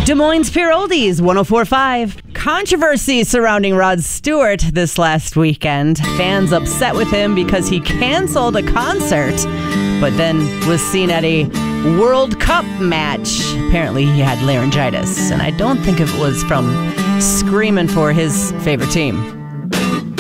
Des Moines Pure Oldies, 104.5. Controversy surrounding Rod Stewart this last weekend. Fans upset with him because he canceled a concert, but then was seen at a World Cup match. Apparently he had laryngitis, and I don't think it was from screaming for his favorite team.